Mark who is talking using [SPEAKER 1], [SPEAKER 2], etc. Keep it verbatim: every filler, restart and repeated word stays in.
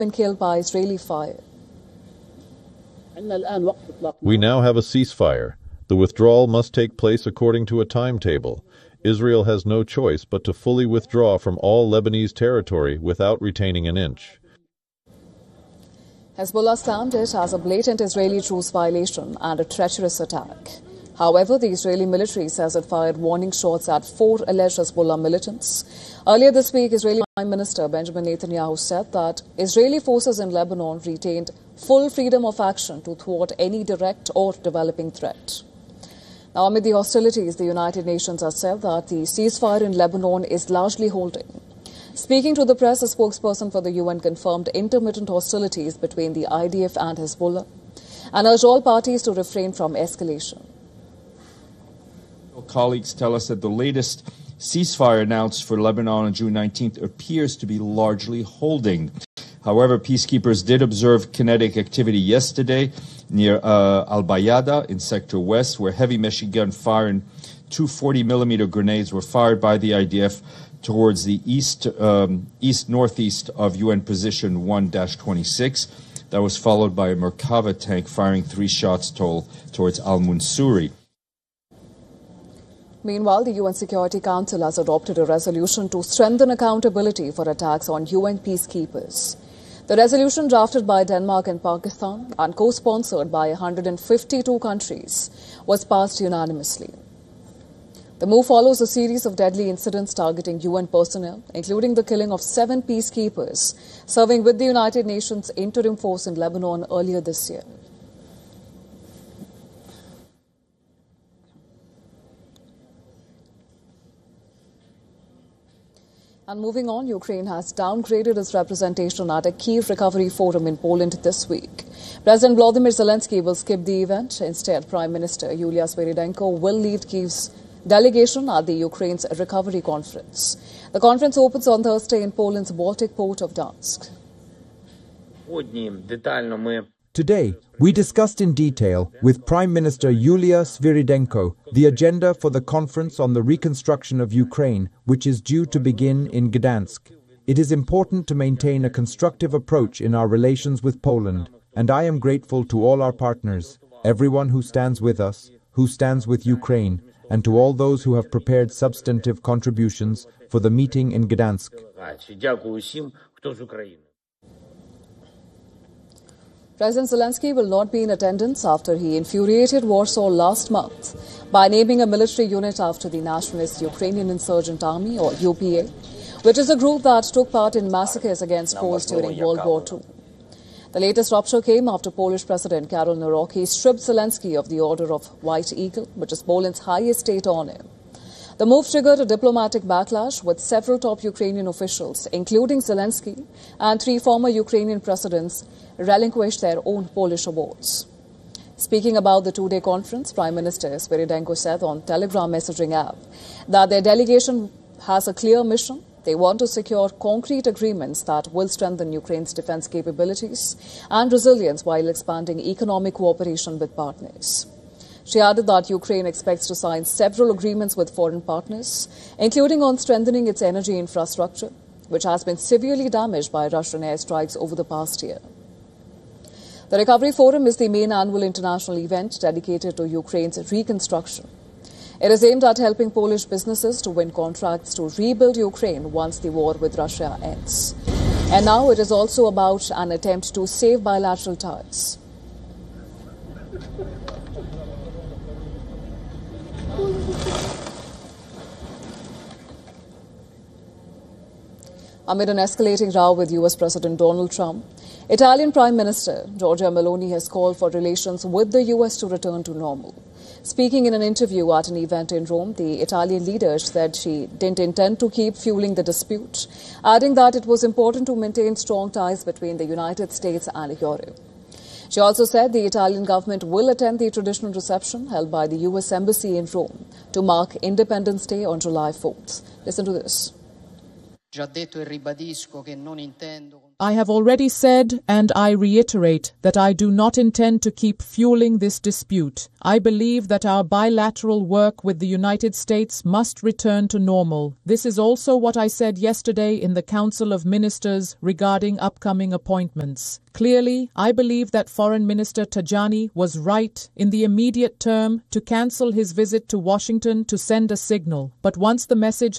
[SPEAKER 1] been killed by Israeli fire.
[SPEAKER 2] We now have a ceasefire. The withdrawal must take place according to a timetable. Israel has no choice but to fully withdraw from all Lebanese territory without retaining an inch.
[SPEAKER 1] Hezbollah stamped it as a blatant Israeli truce violation and a treacherous attack. However, the Israeli military says it fired warning shots at four alleged Hezbollah militants. Earlier this week, Israeli Prime Minister Benjamin Netanyahu said that Israeli forces in Lebanon retained full freedom of action to thwart any direct or developing threat. Now, amid the hostilities, the United Nations has said that the ceasefire in Lebanon is largely holding. Speaking to the press, a spokesperson for the U N confirmed intermittent hostilities between the I D F and Hezbollah and urged all parties to refrain from escalation.
[SPEAKER 3] Colleagues tell us that the latest ceasefire announced for Lebanon on June nineteenth appears to be largely holding. However, peacekeepers did observe kinetic activity yesterday near uh, Al-Bayada in Sector West, where heavy machine gun fire and two forty millimeter grenades were fired by the I D F towards the east, um, east-northeast of U N Position one dash twenty-six. That was followed by a Merkava tank firing three shots toll towards Al-Munsuri.
[SPEAKER 1] Meanwhile, the U N Security Council has adopted a resolution to strengthen accountability for attacks on U N peacekeepers. The resolution, drafted by Denmark and Pakistan and co-sponsored by one hundred fifty-two countries, was passed unanimously. The move follows a series of deadly incidents targeting U N personnel, including the killing of seven peacekeepers serving with the United Nations interim force in Lebanon earlier this year. And moving on, Ukraine has downgraded its representation at a Kyiv Recovery Forum in Poland this week. President Volodymyr Zelensky will skip the event. Instead, Prime Minister Yulia Sviridenko will lead Kyiv's delegation at the Ukraine's Recovery Conference. The conference opens on Thursday in Poland's Baltic port of Dansk.
[SPEAKER 4] Today, we discussed in detail with Prime Minister Yulia Sviridenko the agenda for the Conference on the Reconstruction of Ukraine, which is due to begin in Gdansk. It is important to maintain a constructive approach in our relations with Poland, and I am grateful to all our partners, everyone who stands with us, who stands with Ukraine, and to all those who have prepared substantive contributions for the meeting in Gdansk.
[SPEAKER 1] President Zelensky will not be in attendance after he infuriated Warsaw last month by naming a military unit after the Nationalist Ukrainian Insurgent Army, or U P A, which is a group that took part in massacres against Poles during World War Two. The latest rupture came after Polish President Karol Nawrocki stripped Zelensky of the Order of White Eagle, which is Poland's highest state honor. The move triggered a diplomatic backlash, with several top Ukrainian officials, including Zelensky and three former Ukrainian presidents, relinquished their own Polish awards. Speaking about the two-day conference, Prime Minister Sviridenko said on Telegram messaging app that their delegation has a clear mission. They want to secure concrete agreements that will strengthen Ukraine's defense capabilities and resilience while expanding economic cooperation with partners. She added that Ukraine expects to sign several agreements with foreign partners, including on strengthening its energy infrastructure, which has been severely damaged by Russian airstrikes over the past year. The Recovery Forum is the main annual international event dedicated to Ukraine's reconstruction. It is aimed at helping Polish businesses to win contracts to rebuild Ukraine once the war with Russia ends. And now it is also about an attempt to save bilateral ties. Amid an escalating row with U S President Donald Trump, Italian Prime Minister Giorgia Meloni has called for relations with the U S to return to normal. Speaking in an interview at an event in Rome, the Italian leader said she didn't intend to keep fueling the dispute, adding that it was important to maintain strong ties between the United States and Europe. She also said the Italian government will attend the traditional reception held by the U S Embassy in Rome to mark Independence Day on July fourth. Listen to this.
[SPEAKER 5] I have already said, and I reiterate, that I do not intend to keep fueling this dispute. I believe that our bilateral work with the United States must return to normal. This is also what I said yesterday in the Council of Ministers regarding upcoming appointments. Clearly, I believe that Foreign Minister Tajani was right in the immediate term to cancel his visit to Washington to send a signal. But once the message